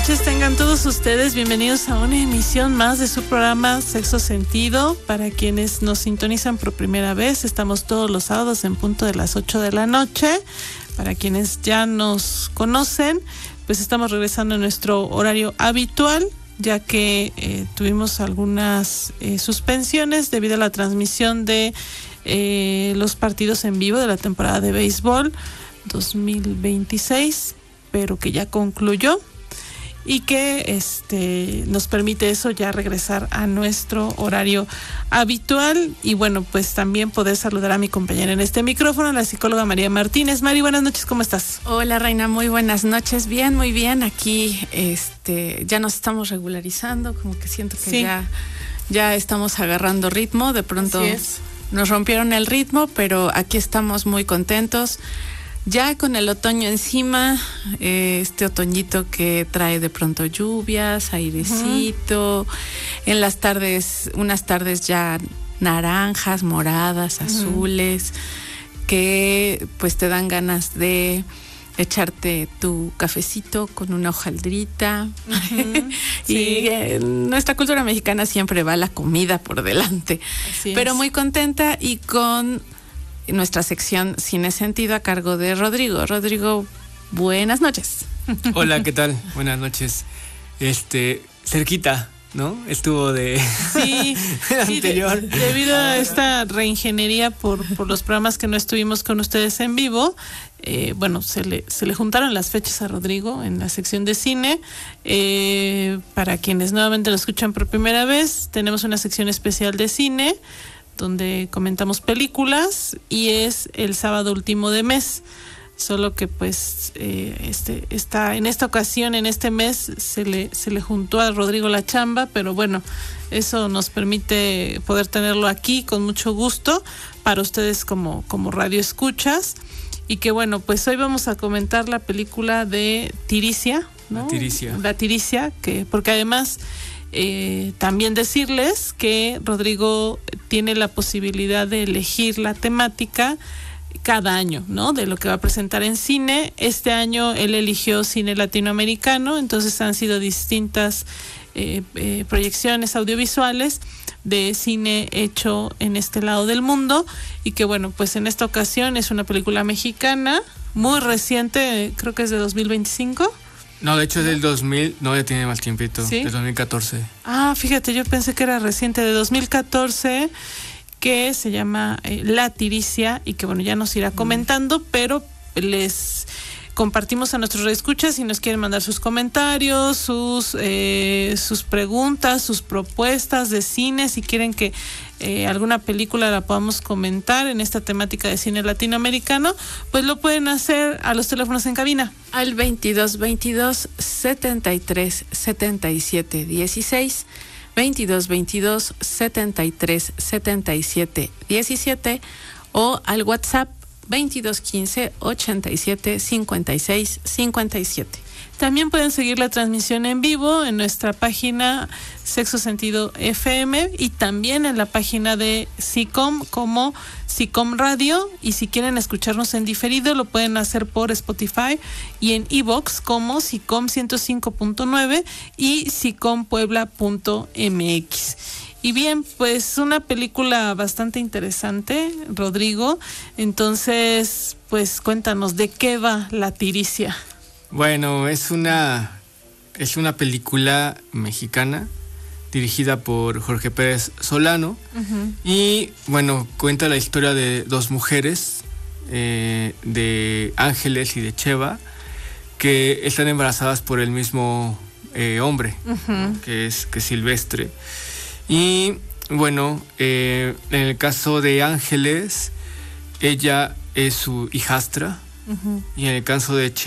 noches tengan todos ustedes, bienvenidos a una emisión más de su programa Sexo Sentido. Para quienes nos sintonizan por primera vez, estamos todos los sábados en punto de las 8 de la noche. Para quienes ya nos conocen, pues estamos regresando a nuestro horario habitual, ya que tuvimos algunas suspensiones debido a la transmisión de los partidos en vivo de la temporada de béisbol 2026, pero que ya concluyó y que nos permite eso ya regresar a nuestro horario habitual. Y bueno, pues también poder saludar a mi compañera en este micrófono, la psicóloga María Martínez. Mari, buenas noches, ¿cómo estás? Hola, Reina, muy buenas noches. Bien, muy bien. Aquí ya nos estamos regularizando, como que siento que sí, ya estamos agarrando ritmo. De pronto nos rompieron el ritmo, pero aquí estamos muy contentos. Ya con el otoño encima, este otoñito que trae de pronto lluvias, airecito, en las tardes, unas tardes ya naranjas, moradas, azules, que pues te dan ganas de echarte tu cafecito con una hojaldrita. Y en nuestra cultura mexicana siempre va la comida por delante. Pero muy contenta y con nuestra sección Cine Sentido a cargo de Rodrigo. Rodrigo, buenas noches. Hola, ¿qué tal? Buenas noches. Cerquita, ¿no? Estuvo de anterior. Debido a esta reingeniería por los programas que no estuvimos con ustedes en vivo, bueno, se le juntaron las fechas a Rodrigo en la sección de cine. Para quienes nuevamente lo escuchan por primera vez, tenemos una sección especial de cine donde comentamos películas y es el sábado último de mes. Solo que pues en esta ocasión, en este mes, se le juntó a Rodrigo la chamba, pero bueno, eso nos permite poder tenerlo aquí con mucho gusto para ustedes como radio escuchas. Y que bueno, pues hoy vamos a comentar la película de Tiricia, ¿no? La Tiricia, porque además también decirles que Rodrigo tiene la posibilidad de elegir la temática cada año, ¿no? De lo que va a presentar en cine. Este año él eligió cine latinoamericano, entonces han sido distintas proyecciones audiovisuales de cine hecho en este lado del mundo, y que bueno, pues en esta ocasión es una película mexicana muy reciente, creo que es de 2025. No, de hecho es del 2000, no, ya tiene más tiempito, ¿Sí? Del 2014. Ah, fíjate, yo pensé que era reciente, de 2014, que se llama La Tiricia, y que bueno, ya nos irá comentando, pero les compartimos a nuestros reescuchas si nos quieren mandar sus comentarios, sus preguntas, sus propuestas de cine, si quieren que alguna película la podamos comentar en esta temática de cine latinoamericano, pues lo pueden hacer a los teléfonos en cabina. Al 2222 73 77 16, 2222 73 77 17, o al WhatsApp 2215 87 56 57. También pueden seguir la transmisión en vivo en nuestra página Sexo Sentido FM y también en la página de SICOM como SICOM Radio, y si quieren escucharnos en diferido lo pueden hacer por Spotify y en iVoox como SICOM 105.9 y SICOMPuebla.mx. Y bien, pues una película bastante interesante, Rodrigo. Entonces, pues cuéntanos, ¿de qué va La Tiricia? Bueno, es una película mexicana dirigida por Jorge Pérez Solano. Y bueno, cuenta la historia de dos mujeres, de Ángeles y de Cheva, que están embarazadas por el mismo hombre, ¿no? que es Silvestre. Y bueno, en el caso de Ángeles, ella es su hijastra, y en el caso de